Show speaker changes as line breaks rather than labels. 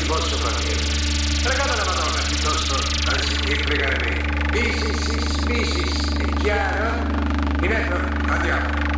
posso partire. Pregate la Madonna piuttosto, anziché pregare me. Bisis, è chiaro? Mi metto? Andiamo.